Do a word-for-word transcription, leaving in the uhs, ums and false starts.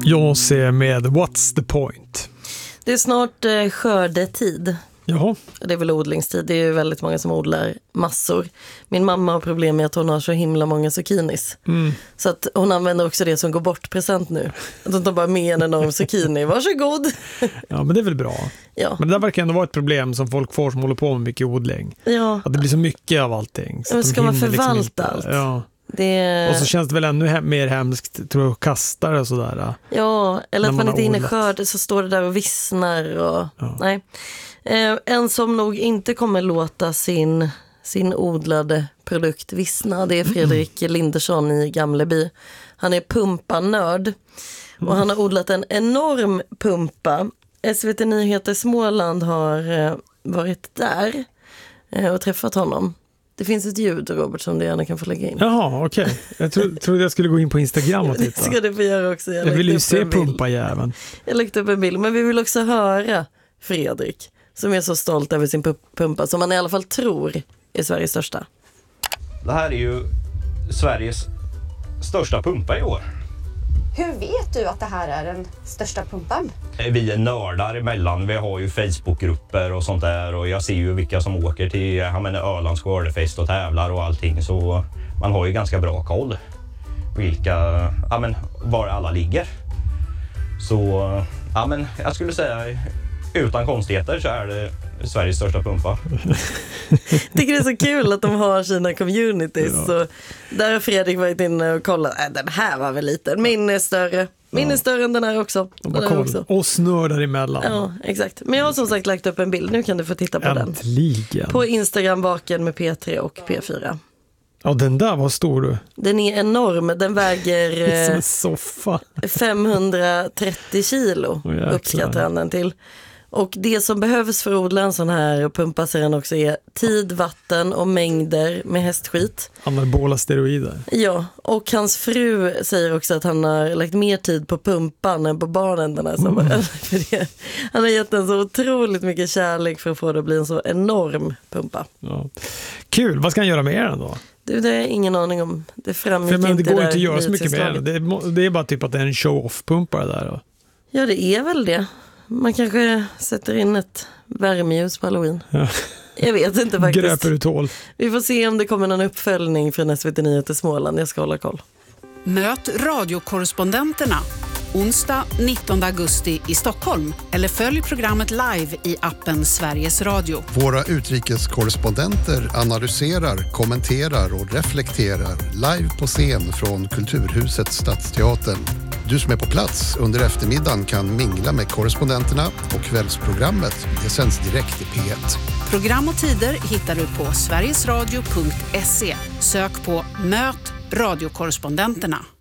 Jag ser med What's the point? Det är snart eh, skördetid. Jaha. Det är väl odlingstid. Det är ju väldigt många som odlar massor. Min mamma har problem med att hon har så himla många zucchinis. Mm. Så att hon använder också det som går bort present nu. Att hon tar bara med en enorm zucchini. Varsågod! Ja, men det är väl bra. Ja. Men det där verkar ändå vara ett problem som folk får som håller på med mycket odling. Ja. Att det blir så mycket av allting. Så men att ska de man hinner förvalta liksom inte, allt? Ja. Det... Och så känns det väl ännu he- mer hemskt, tror jag, att kasta det och sådär. Ja, eller att man, man inte hinner odlat. skörda så står det där och vissnar. Och... Ja. Nej. Eh, en som nog inte kommer låta sin, sin odlade produkt vissna, det är Fredrik mm. Lindersson i Gamleby. Han är pumpanörd och mm. han har odlat en enorm pumpa. S V T Nyheter Småland har eh, varit där eh, och träffat honom. Det finns ett ljud, Robert, som du gärna kan få lägga in. Jaha, okej. Okay. Jag tro, trodde jag skulle gå in på Instagram och titta. Det ska du få göra också. Jag, jag vill ju se pumpajäveln. Jag läckte upp en bild, men vi vill också höra Fredrik, som är så stolt över sin pumpa, som man i alla fall tror är Sveriges största. Det här är ju Sveriges största pumpa i år. Hur vet du att det här är den största pumpan? Vi är nördar emellan. Vi har ju Facebookgrupper och sånt där. Och jag ser ju vilka som åker till jag menar, Ölands skördefest och tävlar och allting. Så man har ju ganska bra koll vilka, ja, men, var alla ligger. Så ja, men, jag skulle säga utan konstigheter så är det Sveriges största pumpa. Jag tycker det är så kul att de har sina communities. Ja. Så där har Fredrik varit inne och kollat. Äh, den här var väl liten. Min är större. Min ja. är större än den här också. De har koll. Och snördar emellan. Ja, exakt. Men jag har som sagt lagt upp en bild. Nu kan du få titta på Äntligen. den. På Instagram, Vaken med P tre och P fyra. Ja, den där var stor du. Den är enorm. Den väger som en soffa. femhundratrettio kilo oh, uppskattar han den till. Och det som behövs för att odla en sån här och pumpa sig den också är tid, vatten och mängder med hästskit. Anabola steroider. Ja, och hans fru säger också att han har lagt mer tid på pumpan än på barnen den här sommaren. Mm. För det. Han har gett den så otroligt mycket kärlek för att få det att bli en så enorm pumpa. Ja. Kul, vad ska han göra med den då? Du, det har jag ingen aning om. Det framgick för, men inte det går där inte att göra så mycket med den. Det är, det är bara typ att det är en show-off-pumpa där då. Ja, det är väl det. Man kanske sätter in ett värmeljus på Halloween. Ja. Jag vet inte faktiskt. Gröper ut hål. Vi får se om det kommer någon uppföljning från S V T Nyheter Småland. Jag ska hålla koll. Möt radiokorrespondenterna onsdag nittonde augusti i Stockholm eller följ programmet live i appen Sveriges Radio. Våra utrikeskorrespondenter analyserar, kommenterar och reflekterar live på scen från Kulturhuset Stadsteatern. Du som är på plats under eftermiddagen kan mingla med korrespondenterna och kvällsprogrammet. Det sänds direkt i P ett. Program och tider hittar du på sverigesradio punkt se. Sök på Möt radiokorrespondenterna.